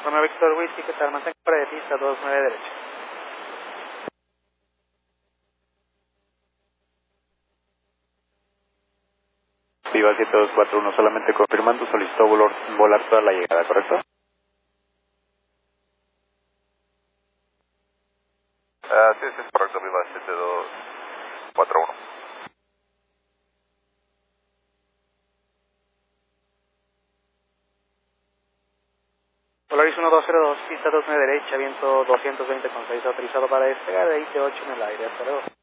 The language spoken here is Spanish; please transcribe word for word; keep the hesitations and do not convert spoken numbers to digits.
Romeo Víctor Whisky, ¿qué tal? Mantenga fuera de pista, dos nueve derecha. Viva siete dos cuatro uno, solamente confirmando, solicitó volar, volar toda la llegada, ¿correcto? Ah, sí, sí, es correcto, Viva siete dos cuatro uno. Polaris uno dos cero dos, pista dos nueve derecha, viento doscientos veinte con seis, autorizado para despegar, veinte ocho en el aire, hasta luego.